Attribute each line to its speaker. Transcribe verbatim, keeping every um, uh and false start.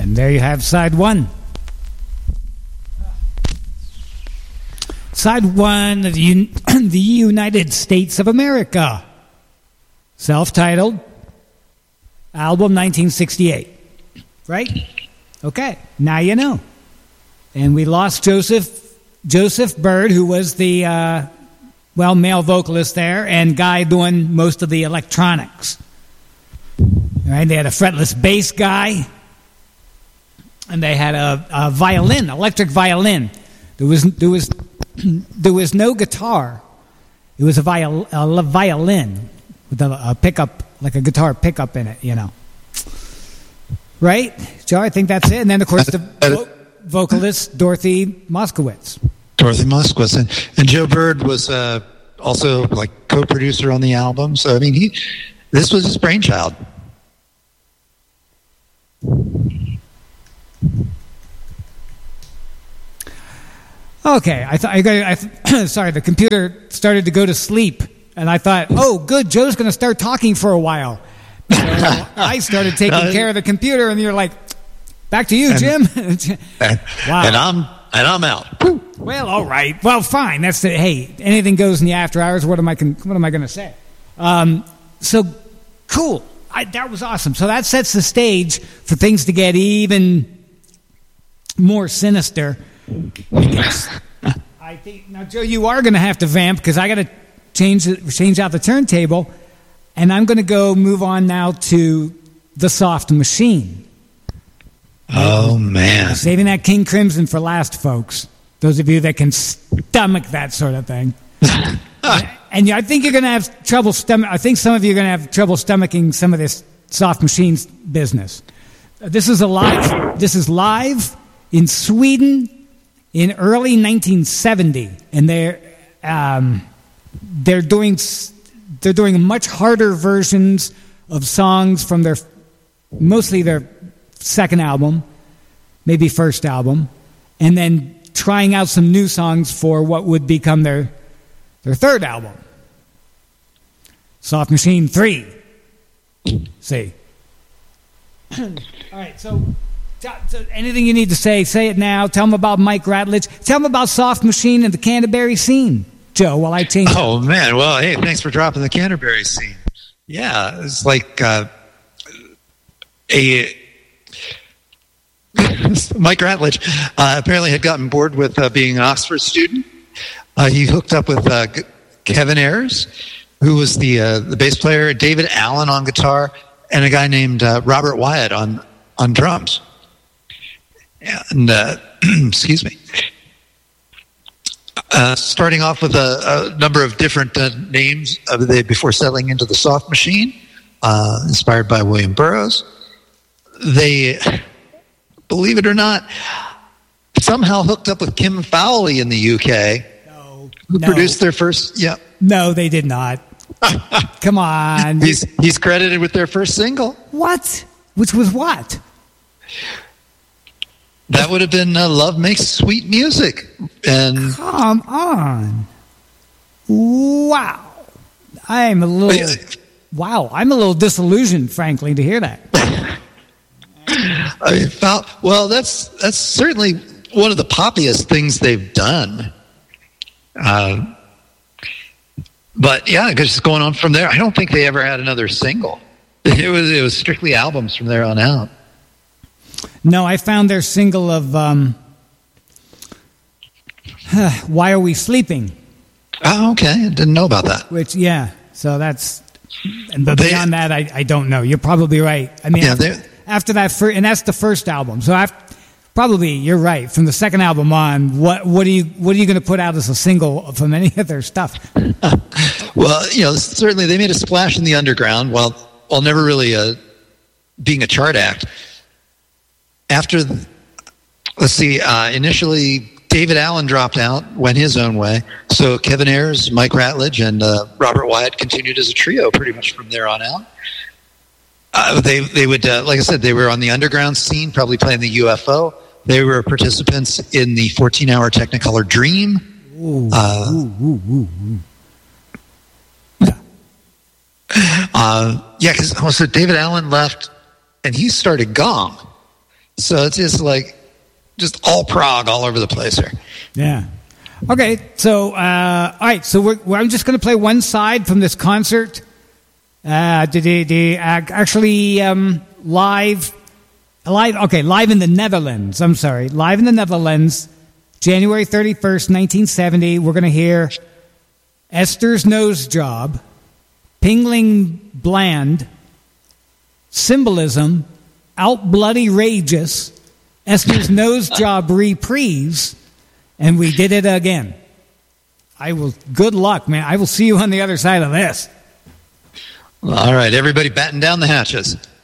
Speaker 1: And there you have side one. Side one of the, Un- the United States of America. Self-titled album nineteen sixty-eight. Right? Okay, now you know. And we lost Joseph Joseph Byrd, who was the, uh, well, male vocalist there, and guy doing most of the electronics. All right, they had a fretless bass guy, and they had a, a violin, electric violin. There was there was there was no guitar. It was a, viol, a violin with a, a pickup, like a guitar pickup in it, you know. Right, Joe? I think that's it. And then, of course, the vo- vocalist Dorothy Moskowitz.
Speaker 2: Dorothy Moskowitz, and, and Joe Byrd was uh, also like co-producer on the album. So I mean, he this was his brainchild.
Speaker 1: Okay, I thought I, got, I th- sorry, the computer started to go to sleep, and I thought, oh, good, Joe's going to start talking for a while. So I started taking care of the computer, and you're like, back to you, Jim.
Speaker 2: and,
Speaker 1: Wow.
Speaker 2: And I'm and I'm out.
Speaker 1: Well, all right. Well, fine. That's the, hey, anything goes in the after hours. What am I? Con- what am I going to say? Um, so cool. I, that was awesome. So that sets the stage for things to get even more sinister. I guess. I think now, Joe, you are going to have to vamp because I got to change change out the turntable, and I'm going to go move on now to the Soft Machine.
Speaker 2: Oh man!
Speaker 1: Saving that King Crimson for last, folks. Those of you that can stomach that sort of thing. And I think you're going to have trouble stomach. I think some of you are going to have trouble stomaching some of this Soft Machines business. This is a live. This is live in Sweden in early nineteen seventy, and they're um, they're doing they're doing much harder versions of songs from their mostly their second album, maybe first album, and then trying out some new songs for what would become their their third album, Soft Machine three. See. All right, so, so anything you need to say, say it now. Tell them about Mike Ratledge. Tell them about Soft Machine and the Canterbury scene, Joe, while I change it.
Speaker 2: Oh, man. Well, hey, thanks for dropping the Canterbury scene. Yeah, it's like uh, a... Mike Ratledge uh, apparently had gotten bored with uh, being an Oxford student. Uh, he hooked up with uh, G- Kevin Ayers, who was the uh, the bass player, David Allen on guitar, and a guy named uh, Robert Wyatt on on drums. And uh, excuse me. Uh, starting off with a, a number of different uh, names uh, they, before settling into the Soft Machine, uh, inspired by William Burroughs. They, believe it or not, somehow hooked up with Kim Fowley in the U K,
Speaker 1: No,
Speaker 2: who
Speaker 1: no.
Speaker 2: produced their first. Yeah,
Speaker 1: No, they did not. Come on.
Speaker 2: he's he's credited with their first single.
Speaker 1: What? Which was what?
Speaker 2: That would have been uh, "Love Makes Sweet Music," and
Speaker 1: Come on. Wow. I'm a little... Wow, I'm a little disillusioned, frankly, to hear that.
Speaker 2: I mean, Fow- well, that's that's certainly one of the poppiest things they've done. Uh, but yeah, just going on from there, I don't think they ever had another single. It was it was strictly albums from there on out.
Speaker 1: No, I found their single of um, Why Are We Sleeping?
Speaker 2: Oh, okay. I didn't know about that.
Speaker 1: Which, yeah, so that's... And but
Speaker 2: They-
Speaker 1: beyond that, I, I don't know. You're probably right. I mean,
Speaker 2: Yeah,
Speaker 1: after,
Speaker 2: they-
Speaker 1: after that, fir- and that's the first album. So after, probably, you're right. From the second album on, what what are you what are you going to put out as a single from any of their stuff?
Speaker 2: Well, you know, certainly they made a splash in the underground while while never really uh, being a chart act. After, the, let's see, uh, initially David Allen dropped out, went his own way. So Kevin Ayers, Mike Ratledge, and uh, Robert Wyatt continued as a trio pretty much from there on out. Uh, they they would, uh, like I said, they were on the underground scene, probably playing the U F O. They were participants in the fourteen-hour Technicolor Dream.
Speaker 1: Ooh,
Speaker 2: Uh,
Speaker 1: ooh, ooh, ooh, ooh.
Speaker 2: Uh, yeah, because so David Allen left, and he started Gong. So it's just like, just all prog all over the place here.
Speaker 1: Yeah. Okay, so, uh, all right, so we're, we're, I'm just going to play one side from this concert. Uh, the, the, the, actually, um, live, live, okay, live in the Netherlands. I'm sorry, live in the Netherlands, January thirty-first, nineteen seventy. We're going to hear Esther's Nose Job, Pingling Bland, Symbolism, Out Bloody Rageous, Esther's Nose Job Reprise, and we did it again. I will, good luck, man. I will see you on the other side of this.
Speaker 2: All right, everybody batten down the hatches.